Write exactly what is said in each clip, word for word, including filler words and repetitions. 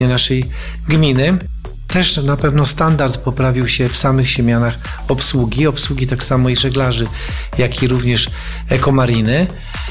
naszej gminy. Też na pewno standard poprawił się w samych siemianach obsługi, obsługi tak samo i żeglarzy, jak i również ekomariny.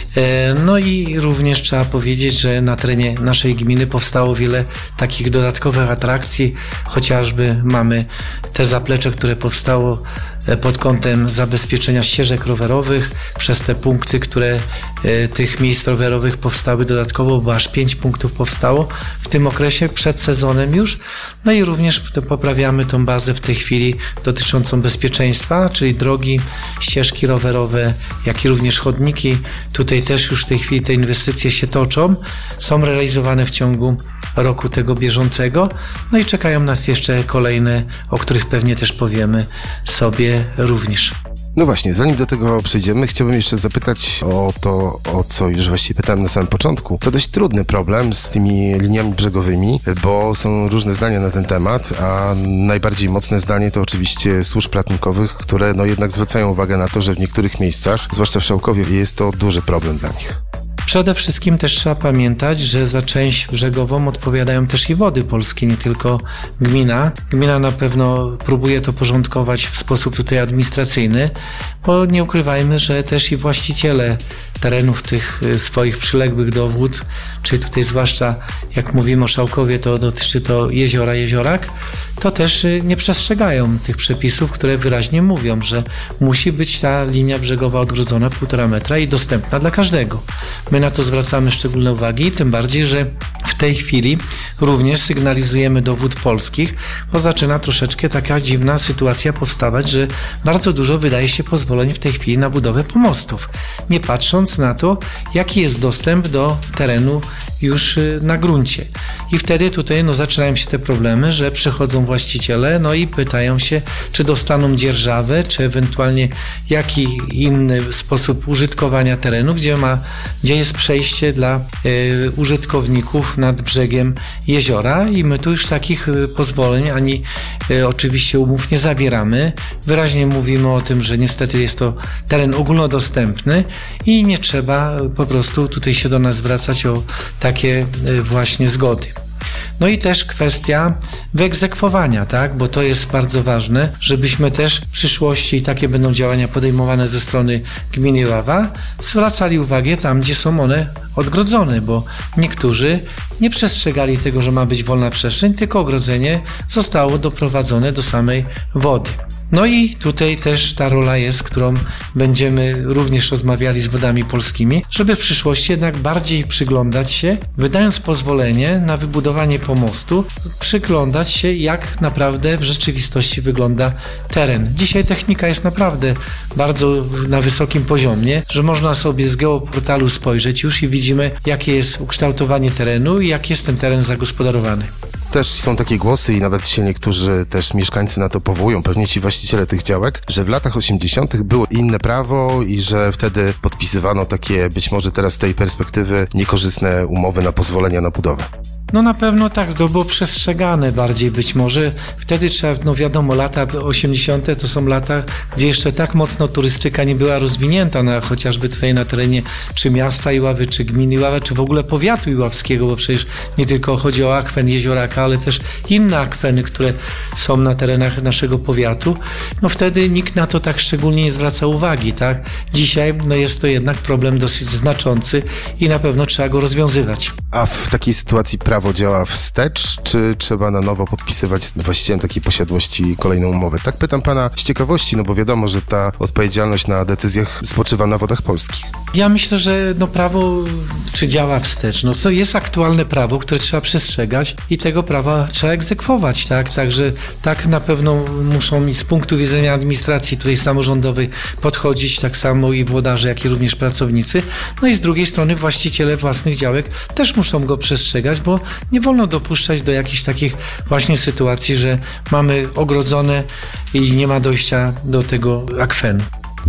No i również trzeba powiedzieć, że na terenie naszej gminy powstało wiele takich dodatkowych atrakcji, chociażby mamy te zaplecze, które powstało pod kątem zabezpieczenia ścieżek rowerowych przez te punkty, które tych miejsc rowerowych powstały dodatkowo, bo aż pięć punktów powstało w tym okresie przed sezonem już. No i również poprawiamy tą bazę w tej chwili dotyczącą bezpieczeństwa, czyli drogi, ścieżki rowerowe, jak i również chodniki. Tutaj też już w tej chwili te inwestycje się toczą, są realizowane w ciągu roku tego bieżącego, no i czekają nas jeszcze kolejne, o których pewnie też powiemy sobie również. No właśnie, zanim do tego przejdziemy, chciałbym jeszcze zapytać o to, o co już właściwie pytałem na samym początku. To dość trudny problem z tymi liniami brzegowymi, bo są różne zdania na ten temat, a najbardziej mocne zdanie to oczywiście służb ratunkowych, które no jednak zwracają uwagę na to, że w niektórych miejscach, zwłaszcza w Szałkowie, jest to duży problem dla nich. Przede wszystkim też trzeba pamiętać, że za część brzegową odpowiadają też i Wody Polskie, nie tylko gmina. Gmina na pewno próbuje to porządkować w sposób tutaj administracyjny, bo nie ukrywajmy, że też i właściciele terenów tych swoich przyległych do wód, czyli tutaj zwłaszcza jak mówimy o Szałkowie, to dotyczy to jeziora, jeziorak, to też nie przestrzegają tych przepisów, które wyraźnie mówią, że musi być ta linia brzegowa odgrodzona półtora metra i dostępna dla każdego. My na to zwracamy szczególne uwagi, tym bardziej, że w tej chwili również sygnalizujemy do Wód Polskich, bo zaczyna troszeczkę taka dziwna sytuacja powstawać, że bardzo dużo wydaje się pozwoleń w tej chwili na budowę pomostów, nie patrząc na to, jaki jest dostęp do terenu już na gruncie. I wtedy tutaj no, zaczynają się te problemy, że przychodzą właściciele no i pytają się, czy dostaną dzierżawę, czy ewentualnie jaki inny sposób użytkowania terenu, gdzie, ma, gdzie jest przejście dla y, użytkowników nad brzegiem jeziora i my tu już takich y, pozwoleń ani y, oczywiście umów nie zawieramy. Wyraźnie mówimy o tym, że niestety jest to teren ogólnodostępny i nie trzeba po prostu tutaj się do nas zwracać o takie y, właśnie zgody. No i też kwestia wyegzekwowania, tak? Bo to jest bardzo ważne, żebyśmy też w przyszłości, takie będą działania podejmowane ze strony gminy Ława, zwracali uwagę tam, gdzie są one odgrodzone, bo niektórzy nie przestrzegali tego, że ma być wolna przestrzeń, tylko ogrodzenie zostało doprowadzone do samej wody. No i tutaj też ta rola jest, którą będziemy również rozmawiali z Wodami Polskimi, żeby w przyszłości jednak bardziej przyglądać się, wydając pozwolenie na wybudowanie pomostu, przyglądać się, jak naprawdę w rzeczywistości wygląda teren. Dzisiaj technika jest naprawdę bardzo na wysokim poziomie, że można sobie z geoportalu spojrzeć już i widzimy, jakie jest ukształtowanie terenu i jak jest ten teren zagospodarowany. Też są takie głosy i nawet się niektórzy też mieszkańcy na to powołują, pewnie ci właściciele tych działek, że w latach osiemdziesiątych było inne prawo i że wtedy podpisywano takie być może teraz z tej perspektywy niekorzystne umowy na pozwolenia na budowę. No na pewno tak, to było przestrzegane bardziej być może. Wtedy trzeba, no wiadomo, lata osiemdziesiąte to są lata, gdzie jeszcze tak mocno turystyka nie była rozwinięta, na, chociażby tutaj na terenie czy miasta Iławy, czy gminy Iława, czy w ogóle powiatu iławskiego, bo przecież nie tylko chodzi o akwen Jezioraka, ale też inne akweny, które są na terenach naszego powiatu. No wtedy nikt na to tak szczególnie nie zwraca uwagi, tak? Dzisiaj no jest to jednak problem dosyć znaczący i na pewno trzeba go rozwiązywać. A w takiej sytuacji prawo działa wstecz, czy trzeba na nowo podpisywać z właścicielem takiej posiadłości kolejną umowę? Tak pytam pana z ciekawości, no bo wiadomo, że ta odpowiedzialność na decyzjach spoczywa na Wodach Polskich. Ja myślę, że no prawo czy działa wstecz. No to jest aktualne prawo, które trzeba przestrzegać i tego prawa trzeba egzekwować, tak? Także tak na pewno muszą i z punktu widzenia administracji tutaj samorządowej podchodzić tak samo i włodarze, jak i również pracownicy. No i z drugiej strony właściciele własnych działek też muszą go przestrzegać, bo nie wolno dopuszczać do jakichś takich właśnie sytuacji, że mamy ogrodzone i nie ma dojścia do tego akwenu.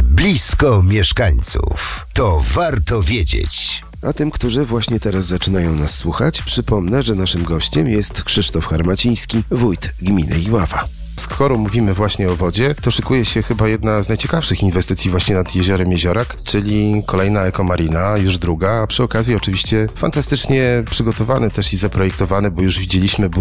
Blisko mieszkańców. To warto wiedzieć. A tym, którzy właśnie teraz zaczynają nas słuchać, przypomnę, że naszym gościem jest Krzysztof Harmaciński, wójt gminy Iława. Skoro mówimy właśnie o wodzie, to szykuje się chyba jedna z najciekawszych inwestycji właśnie nad jeziorem Jeziorak, czyli kolejna ekomarina, już druga, a przy okazji oczywiście fantastycznie przygotowany też i zaprojektowany, bo już widzieliśmy